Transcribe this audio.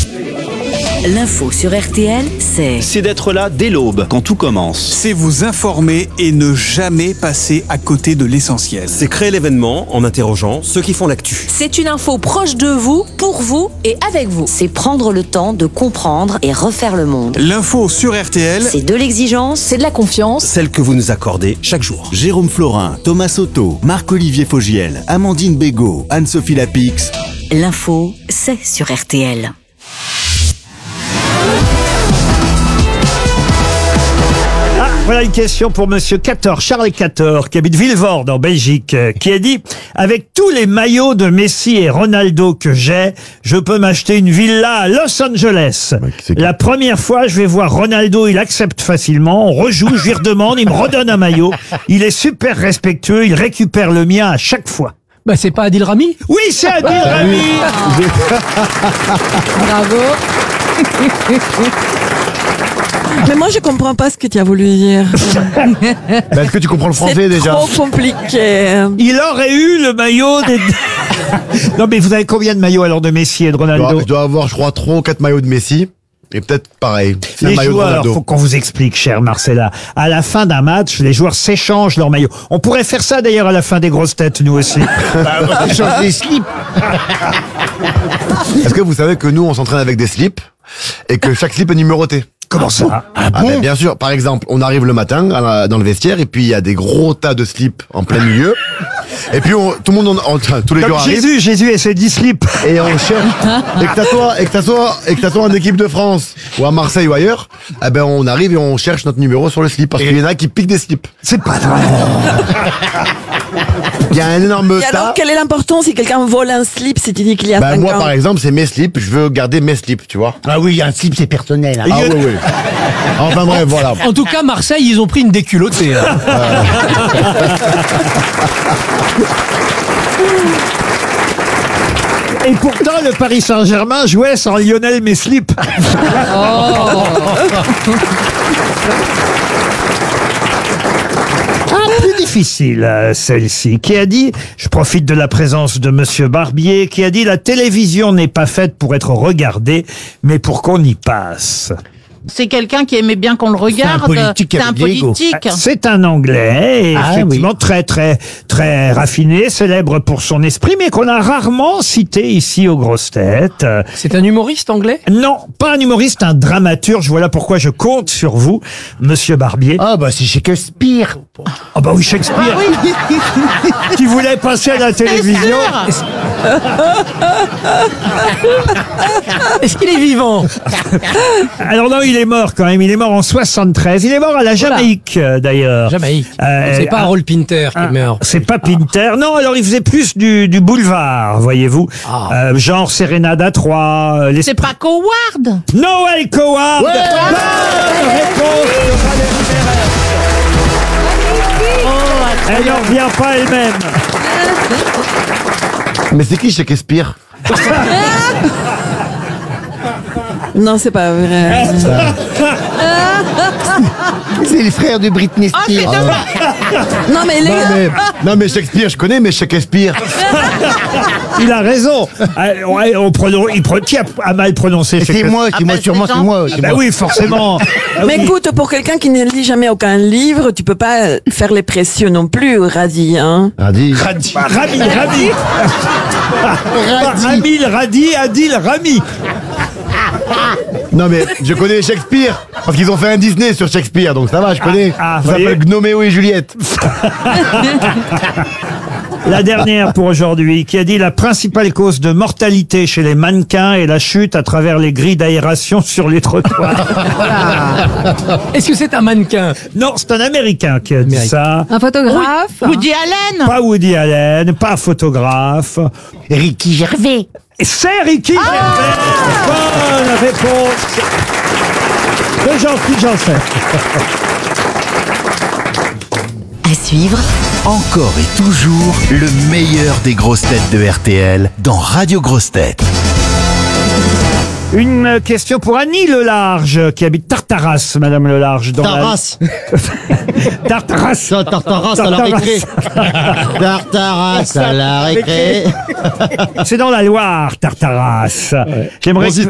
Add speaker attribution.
Speaker 1: L'info sur RTL,
Speaker 2: c'est d'être là dès l'aube, quand tout commence.
Speaker 3: C'est vous informer et ne jamais passer à côté de l'essentiel.
Speaker 4: C'est créer l'événement en interrogeant ceux qui font l'actu.
Speaker 5: C'est une info proche de vous, pour vous et avec vous.
Speaker 1: c'est prendre le temps de comprendre et refaire le monde.
Speaker 3: L'info sur RTL,
Speaker 1: C'est de l'exigence,
Speaker 5: C'est de la confiance.
Speaker 4: Celle que vous nous accordez chaque jour.
Speaker 6: Jérôme Florin, Thomas Soto, Marc-Olivier Fogiel, Amandine Bégaud, Anne-Sophie Lapix.
Speaker 1: l'info, c'est sur RTL.
Speaker 7: Voilà une question pour Monsieur Cator, Charles Cator, qui habite Vilvoorde en Belgique, qui a dit « Avec tous les maillots de Messi et Ronaldo que j'ai, je peux m'acheter une villa à Los Angeles. La première fois, je vais voir Ronaldo, il accepte facilement, on rejoue, je lui redemande, il me redonne un maillot. Il est super respectueux, il récupère le mien à chaque fois. »
Speaker 8: Bah c'est pas Adil Rami?
Speaker 7: Oui, c'est Adil Rami.
Speaker 9: Bravo. Mais moi, je comprends pas ce que tu as voulu dire.
Speaker 10: Est-ce que tu comprends le français déjà?
Speaker 9: C'est trop compliqué.
Speaker 7: Il aurait eu le maillot des... Non mais vous avez combien de maillots alors de Messi et de Ronaldo?
Speaker 10: Je dois avoir, je crois, 3 ou 4 maillots de Messi. Et peut-être pareil.
Speaker 7: Les
Speaker 10: maillot de
Speaker 7: joueurs,
Speaker 10: Ronaldo.
Speaker 7: faut qu'on vous explique, cher Marcella. À la fin d'un match, les joueurs s'échangent leurs maillots. On pourrait faire ça d'ailleurs à la fin des grosses têtes, nous aussi.
Speaker 10: On change des slips. Est-ce que vous savez que nous, on s'entraîne avec des slips et que chaque slip est numéroté?
Speaker 7: Comment ça?
Speaker 10: Ben, bien sûr. Par exemple, on arrive le matin dans le vestiaire et puis il y a des gros tas de slips en plein milieu. Et puis tout le monde, tous les
Speaker 7: Comme
Speaker 10: joueurs arrivent.
Speaker 7: Jésus et ses 10 slips.
Speaker 10: Et on cherche. Et que t'assois en équipe de France ou à Marseille ou ailleurs, eh ben on arrive et on cherche notre numéro sur le slip parce qu'il y en a qui piquent des slips.
Speaker 7: C'est pas vrai.
Speaker 10: Il y a un énorme
Speaker 9: Et alors,
Speaker 10: tas.
Speaker 9: quelle est l'importance si quelqu'un vole un slip, si tu dis qu'il y a 5
Speaker 10: Moi,
Speaker 9: ans?
Speaker 10: par exemple, c'est mes slips. Je veux garder mes slips, tu vois.
Speaker 11: Ah oui, un slip c'est personnel.
Speaker 10: Ah oui, oui. Enfin bref, voilà.
Speaker 8: En tout cas, Marseille, ils ont pris une déculottée. Hein.
Speaker 7: Et pourtant, le Paris Saint-Germain jouait sans Lionel Messi. Plus difficile, celle-ci, qui a dit, je profite de la présence de Monsieur Barbier, qui a dit, la télévision n'est pas faite pour être regardée, mais pour qu'on y passe.
Speaker 12: C'est quelqu'un qui aimait bien qu'on le regarde.
Speaker 11: C'est un politique.
Speaker 7: C'est un Anglais,
Speaker 11: Ah,
Speaker 7: effectivement très raffiné, célèbre pour son esprit, mais qu'on a rarement cité ici aux grosses têtes.
Speaker 8: C'est un humoriste anglais?
Speaker 7: Non, pas un humoriste, un dramaturge. Voilà pourquoi je compte sur vous, Monsieur Barbier.
Speaker 11: Ah bah c'est Shakespeare.
Speaker 7: Ah bah oui, Shakespeare. Qui voulait passer à la télévision.
Speaker 8: Est-ce qu'il est vivant?
Speaker 7: Alors non, il est mort quand même. Il est mort en 73. Il est mort à la Jamaïque, d'ailleurs.
Speaker 8: Jamaïque. C'est pas Harold Pinter qui meurt.
Speaker 7: C'est pas Pinter. Non, alors il faisait plus du boulevard, voyez-vous. Genre Sérénade à 3.
Speaker 12: C'est pas Coward.
Speaker 7: Noël Coward. Bonne réponse de Valérie Mérès. Elle n'en revient pas elle-même.
Speaker 10: Mais c'est qui Shakespeare?
Speaker 9: Non, c'est pas vrai.
Speaker 11: C'est les frères de Britney Spears.
Speaker 9: Non, mais les gars,
Speaker 10: Non mais Shakespeare, je connais, mais Shakespeare.
Speaker 7: Il a raison. Qui a mal prononcé
Speaker 11: C'est moi, sûrement c'est moi.
Speaker 7: Bah oui, forcément.
Speaker 9: mais écoute, pour quelqu'un qui ne lit jamais aucun livre, tu peux pas faire les précieux non plus, Radi, hein.
Speaker 10: Radi.
Speaker 7: Rami. Ramil, Radi, Adil, Rami.
Speaker 10: Non mais je connais Shakespeare parce qu'ils ont fait un Disney sur Shakespeare, donc ça va, je connais. Ça s'appelle Gnoméo et Juliette.
Speaker 7: La dernière pour aujourd'hui, qui a dit la principale cause de mortalité chez les mannequins est la chute à travers les grilles d'aération sur les trottoirs.
Speaker 8: Est-ce que c'est un mannequin?
Speaker 7: Non, c'est un Américain qui a dit ça.
Speaker 9: Un photographe?
Speaker 12: Woody Allen.
Speaker 7: Pas Woody Allen, pas photographe.
Speaker 11: Ricky Gervais.
Speaker 7: C'est Ricky Gervais. Bonne réponse de Jean-Philippe Janssen.
Speaker 1: À suivre,
Speaker 6: Encore et toujours, le meilleur des grosses têtes de RTL dans Radio Grosses Têtes.
Speaker 7: Une question pour Annie Lelarge, qui habite Tartaras, Madame Lelarge.
Speaker 11: Tartaras.
Speaker 7: Tartaras.
Speaker 11: Tartaras à la récré. Tartaras à la récré.
Speaker 7: C'est dans la Loire, Tartaras. J'aimerais